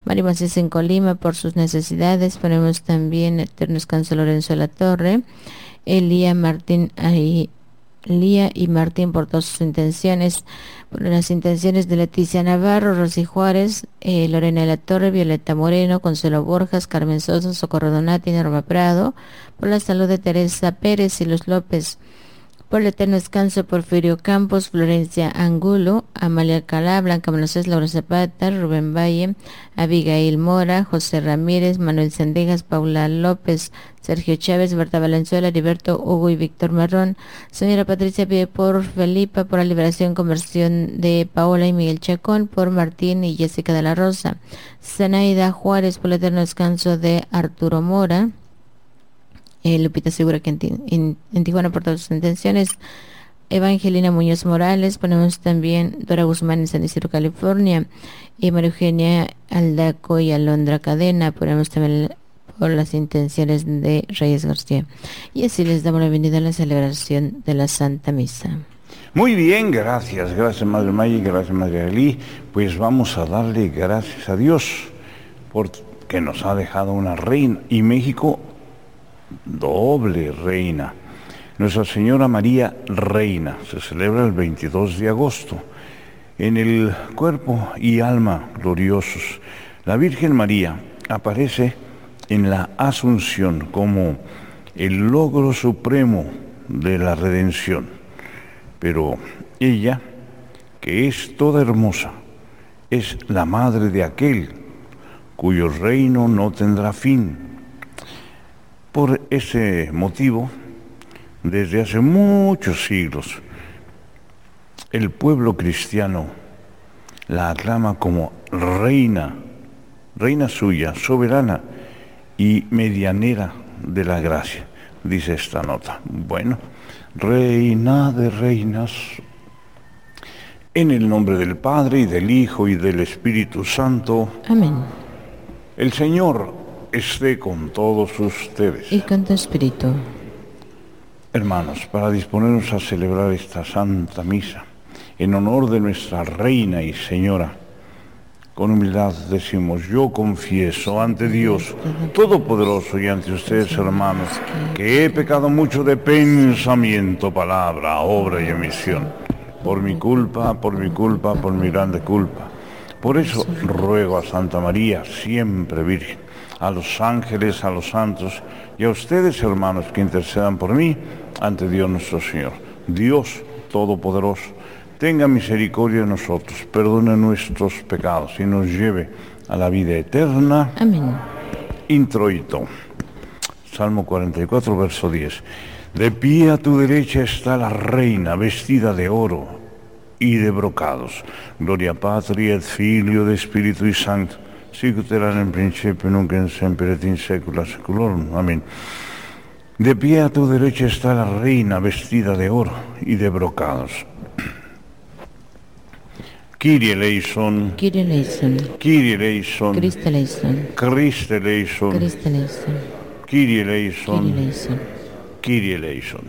María Macías en Colima por sus necesidades. Ponemos también eterno descanso Lorenzo de la Torre, Elía Martín Lía y Martín por todas sus intenciones, por las intenciones de Leticia Navarro, Rosy Juárez, Lorena de la Torre, Violeta Moreno, Consuelo Borjas, Carmen Sosa, Socorro Donati, Norma Prado, por la salud de Teresa Pérez y Luz López, por el eterno descanso Porfirio Campos, Florencia Angulo, Amalia Calá, Blanca Meneses, Laura Zapata, Rubén Valle, Abigail Mora, José Ramírez, Manuel Sendejas, Paula López, Sergio Chávez, Berta Valenzuela, Heriberto Hugo y Víctor Marrón. Señora Patricia pide por Felipa, por la liberación conversión de Paola y Miguel Chacón, por Martín y Jessica de la Rosa. Zenaida Juárez, por el eterno descanso de Arturo Mora. Lupita Segura que en Tijuana por todas sus intenciones. Evangelina Muñoz Morales, ponemos también Dora Guzmán en San Isidro, California, y María Eugenia Aldaco y Alondra Cadena, ponemos también por las intenciones de Reyes García. Y así les damos la bienvenida a la celebración de la Santa Misa. Muy bien, gracias Madre Maya, gracias Madre Ali. Pues vamos a darle gracias a Dios porque nos ha dejado una reina y México doble reina. Nuestra Señora María Reina se celebra el 22 de agosto. En el cuerpo y alma gloriosos, la Virgen María aparece en la Asunción como el logro supremo de la redención. Pero ella, que es toda hermosa, es la madre de aquel cuyo reino no tendrá fin. Por ese motivo, desde hace muchos siglos, el pueblo cristiano la aclama como reina, reina suya, soberana y medianera de la gracia, dice esta nota. Bueno, reina de reinas, en el nombre del Padre y del Hijo y del Espíritu Santo. Amén. El Señor esté con todos ustedes. Y con tu espíritu. Hermanos, para disponernos a celebrar esta Santa Misa, en honor de nuestra Reina y Señora, con humildad decimos: yo confieso ante Dios Todopoderoso y ante ustedes, hermanos, que he pecado mucho de pensamiento, palabra, obra y omisión, por mi culpa, por mi grande culpa. Por eso ruego a Santa María, siempre Virgen, a los ángeles, a los santos y a ustedes, hermanos, que intercedan por mí ante Dios nuestro Señor. Dios Todopoderoso, tenga misericordia de nosotros, perdone nuestros pecados y nos lleve a la vida eterna. Amén. Introito. Salmo 44, verso 10. De pie a tu derecha está la reina, vestida de oro y de brocados. Gloria Patri et Filio et Spiritui Sancto, sicut erat in principio nunc in semper et in saecula saeculorum. Amén. De pie a tu derecha está la reina, vestida de oro y de brocados. Kyrie eleison, Kyrie eleison, Kyrie eleison, Christe eleison, Christe eleison, Christe eleison, Kyrie eleison, Kyrie eleison. Kyrie eleison.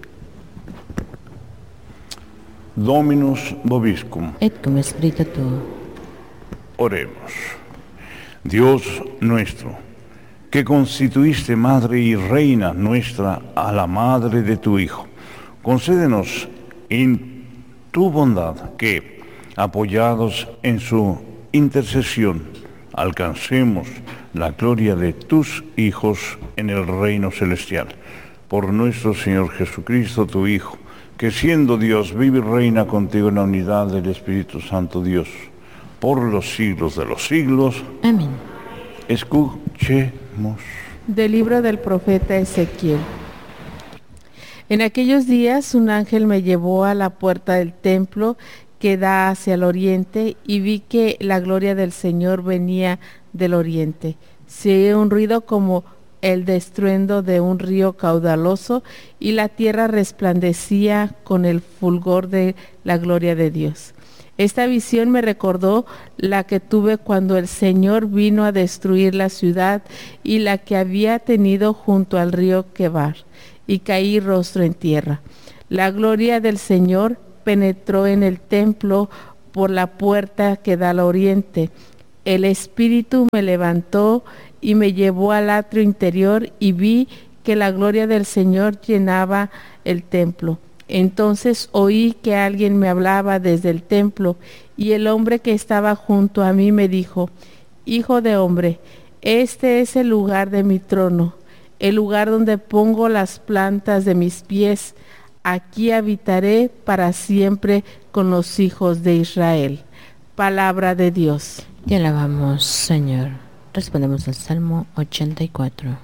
Dominus vobiscum. Et cum spiritu tuo. Oremos. Dios nuestro, que constituiste madre y reina nuestra a la madre de tu Hijo, concédenos en tu bondad que, apoyados en su intercesión, alcancemos la gloria de tus hijos en el reino celestial. Por nuestro Señor Jesucristo, tu Hijo, que siendo Dios vive y reina contigo en la unidad del Espíritu Santo Dios, por los siglos de los siglos. Amén. Escuchemos. Del libro del profeta Ezequiel. En aquellos días un ángel me llevó a la puerta del templo que da hacia el oriente y vi que la gloria del Señor venía del oriente. Se oyó un ruido como el de estruendo de un río caudaloso y la tierra resplandecía con el fulgor de la gloria de Dios. Esta visión me recordó la que tuve cuando el Señor vino a destruir la ciudad y la que había tenido junto al río Quebar, y caí rostro en tierra. La gloria del Señor penetró en el templo por la puerta que da al oriente. el Espíritu me levantó y me llevó al atrio interior y vi que la gloria del Señor llenaba el templo. Entonces oí que alguien me hablaba desde el templo, y el hombre que estaba junto a mí me dijo: Hijo de hombre, este es el lugar de mi trono, el lugar donde pongo las plantas de mis pies. Aquí habitaré para siempre con los hijos de Israel. Palabra de Dios. Te alabamos, Señor. Respondemos al Salmo 84.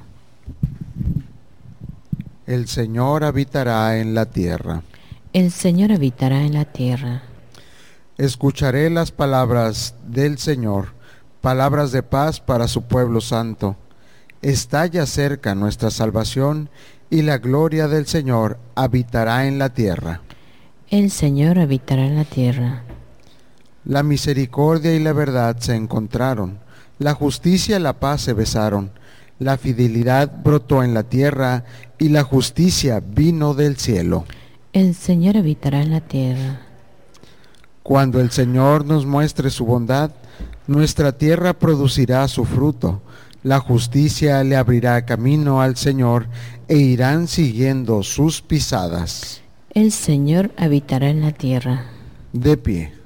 El Señor habitará en la tierra. El Señor habitará en la tierra. Escucharé las palabras del Señor, palabras de paz para su pueblo santo. Está ya cerca nuestra salvación, y la gloria del Señor habitará en la tierra. El Señor habitará en la tierra. La misericordia y la verdad se encontraron, la justicia y la paz se besaron. La fidelidad brotó en la tierra, y la justicia vino del cielo. El Señor habitará en la tierra. Cuando el Señor nos muestre su bondad, nuestra tierra producirá su fruto. La justicia le abrirá camino al Señor, e irán siguiendo sus pisadas. El Señor habitará en la tierra. De pie.